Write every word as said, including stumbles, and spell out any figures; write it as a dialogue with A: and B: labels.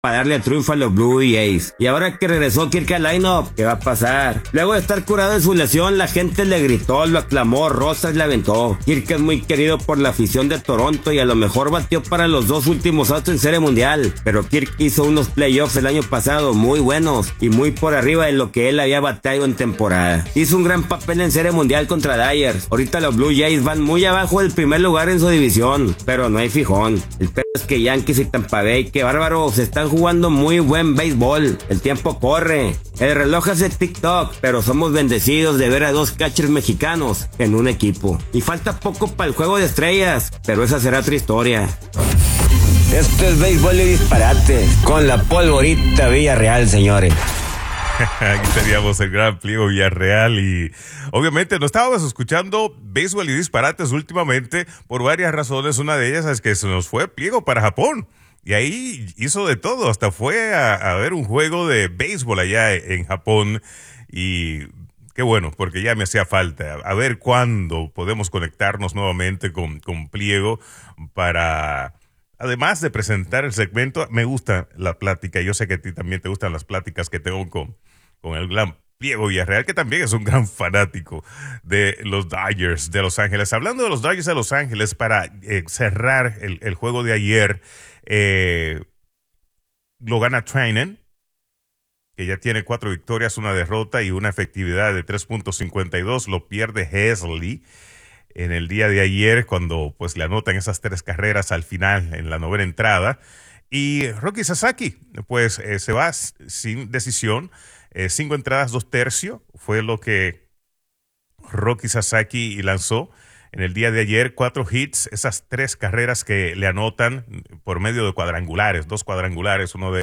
A: para darle el triunfo a los Blue Jays. Y ahora que regresó Kirk al line-up, ¿qué va a pasar? Luego de estar curado de su lesión, la gente le gritó, lo aclamó, rosas le aventó. Kirk es muy querido por la afición de Toronto y a lo mejor batió para los dos últimos outs en Serie Mundial. Pero Kirk hizo unos playoffs el año pasado muy buenos y muy por arriba de lo que él había batallado en temporada. Hizo un gran papel en Serie Mundial contra Dyers. Ahorita los Blue Jays van muy abajo del primer lugar en su división, pero no hay fijón. El peor es que Yankees y Tampa Bay, qué bárbaro, se están jugando muy buen béisbol. El tiempo corre, el reloj hace TikTok, pero somos bendecidos de ver a dos catchers mexicanos en un equipo. Y falta poco para el juego de estrellas, pero esa será otra historia. Esto es Béisbol y Disparate, con la polvorita Villarreal, señores.
B: Aquí teníamos el gran Pliego Villarreal y obviamente no estábamos escuchando Béisbol y Disparates últimamente por varias razones. Una de ellas es que se nos fue Pliego para Japón y ahí hizo de todo, hasta fue a, a ver un juego de béisbol allá en Japón y qué bueno, porque ya me hacía falta. A ver cuándo podemos conectarnos nuevamente con, con Pliego para... Además de presentar el segmento, me gusta la plática. Yo sé que a ti también te gustan las pláticas que tengo con, con el gran Pliego Villarreal, que también es un gran fanático de los Dodgers de Los Ángeles. Hablando de los Dodgers de Los Ángeles, para eh, cerrar el, el juego de ayer, eh, lo gana Treinen, que ya tiene cuatro victorias, una derrota y una efectividad de tres punto cincuenta y dos. Lo pierde Heasley en el día de ayer, cuando pues le anotan esas tres carreras al final en la novena entrada. Y Roki Sasaki pues eh, se va sin decisión, eh, cinco entradas, dos tercios, fue lo que Roki Sasaki lanzó en el día de ayer, cuatro hits, esas tres carreras que le anotan por medio de cuadrangulares, dos cuadrangulares, uno de